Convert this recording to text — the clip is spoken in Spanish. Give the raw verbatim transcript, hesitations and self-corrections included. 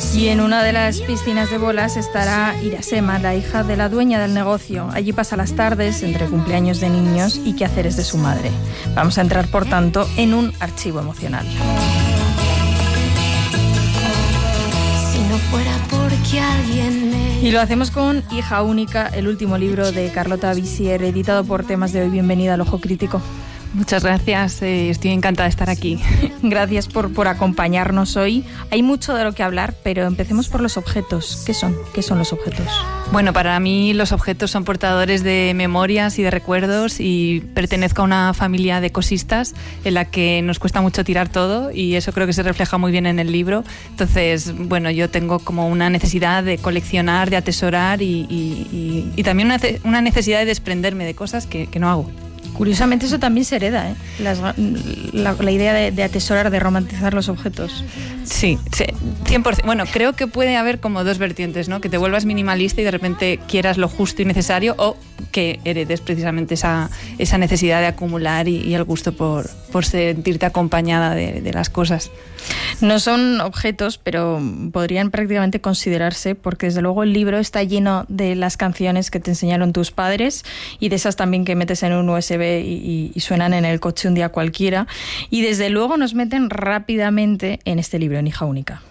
Y en una de las piscinas de bolas estará Irasema, la hija de la dueña del negocio. Allí pasa las tardes entre cumpleaños de niños y quehaceres de su madre. Vamos a entrar, por tanto, en un archivo emocional. Si no fuera porque alguien me... Y lo hacemos con Hija Única, el último libro de Carlota Visier, editado por Temas de Hoy. Bienvenida al Ojo Crítico. Muchas gracias, eh, estoy encantada de estar aquí. Gracias por, por acompañarnos hoy. Hay mucho de lo que hablar, pero empecemos por los objetos. ¿Qué son? ¿Qué son los objetos? Bueno, para mí los objetos son portadores de memorias y de recuerdos, y pertenezco a una familia de cosistas en la que nos cuesta mucho tirar todo, y eso creo que se refleja muy bien en el libro. Entonces, bueno, yo tengo como una necesidad de coleccionar, de atesorar y, y, y, y también una, una necesidad de desprenderme de cosas que, que no hago. Curiosamente eso también se hereda, ¿eh? Las, la, la idea de, de atesorar, de romantizar los objetos. Sí, sí, cien por ciento. Bueno, creo que puede haber como dos vertientes, ¿no? Que te vuelvas minimalista y de repente quieras lo justo y necesario, o que heredes precisamente esa, esa necesidad de acumular y, y el gusto por, por sentirte acompañada de, de las cosas. No son objetos, pero podrían prácticamente considerarse, porque desde luego el libro está lleno de las canciones que te enseñaron tus padres y de esas también que metes en un U S B y, y, y suenan en el coche un día cualquiera, y desde luego nos meten rápidamente en este libro, en Hija Única.